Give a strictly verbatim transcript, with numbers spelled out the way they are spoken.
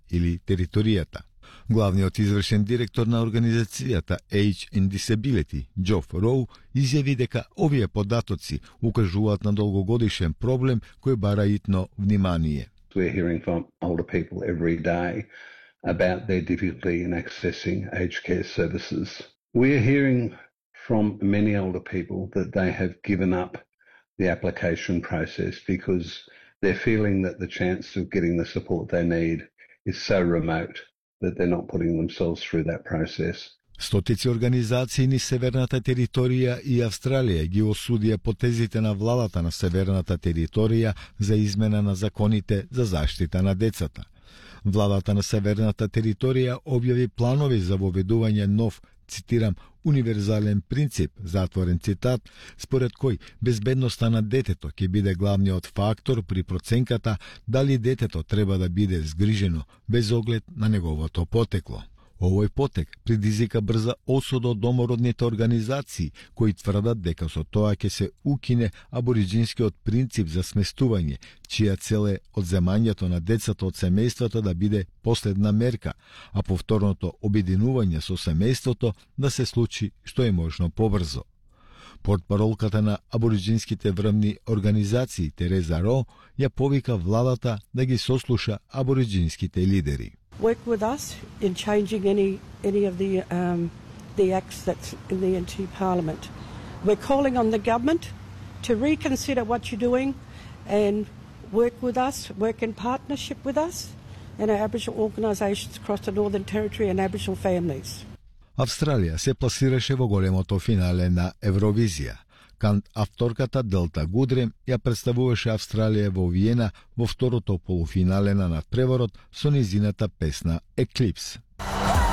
или територијата. Главниот извршен директор на организацијата Age in Disability, Джоф Роу, изјави дека овие податоци укажуваат на долгогодишен проблем кој бара итно внимание. We're hearing from older people every day about their difficulty in accessing aged care services. We're hearing from many older people that they have given up the application process because they're feeling that the chance of getting the support they need is so remote that they're not putting themselves through that process. Стотици организации низ северната територија и Австралија ги осудија потезите на владата на северната територија за измена на законите за заштита на децата. Владата на северната територија објави планови за воведување нов, цитирам, универзален принцип, затворен цитат, според кој безбедноста на детето ќе биде главниот фактор при проценката дали детето треба да биде згрижено без оглед на неговото потекло. Овој потек предизвика брза осуда од домородните организации, кои тврдат дека со тоа ќе се укине абориџинскиот принцип за сместување, чија цел е одземањето на децата од семејството да биде последна мерка, а повторното обединување со семејството да се случи што е можно побрзо. Портпаролката на абориџинските врвни организации Тереза Ро ја повика владата да ги сослуша абориџинските лидери. Work with us in changing any any of the um, the acts that's in the N T Parliament. We're calling on the government to reconsider what you're doing and work with us, work in partnership with us and our Aboriginal organisations across the Northern Territory and Aboriginal families. Австралија се пласираше во големото финале на Евровизија. Кантавторката Делта Гудрем ја представуваше Австралија во Виена во второто полуфинале на надпреварот со низината песна Eclipse.